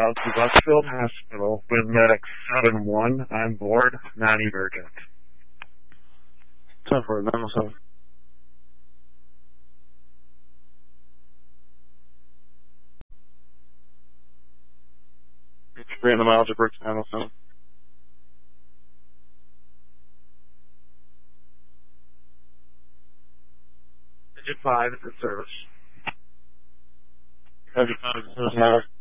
dialed to Westfield Hospital with medic 7-1 on board, non-emergent. 10-4, 907. 3 in the miles of Brooks, 907. Digit 5 is in service. Digit 5 is in service now.